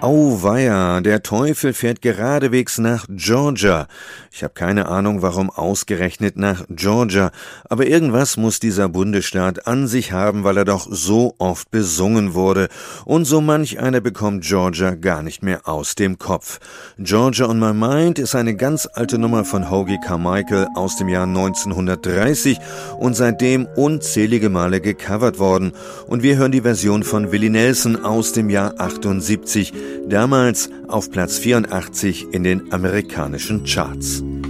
Auweia, der Teufel fährt geradewegs nach Georgia. Ich habe keine Ahnung, warum ausgerechnet nach Georgia, aber irgendwas muss dieser Bundesstaat an sich haben, weil er doch so oft besungen wurde. Und so manch einer bekommt Georgia gar nicht mehr aus dem Kopf. Georgia on My Mind ist eine ganz alte Nummer von Hoagy Carmichael aus dem Jahr 1930 und seitdem unzählige Male gecovert worden. Und wir hören die Version von Willie Nelson aus dem Jahr 78, damals auf Platz 84 in den amerikanischen Charts.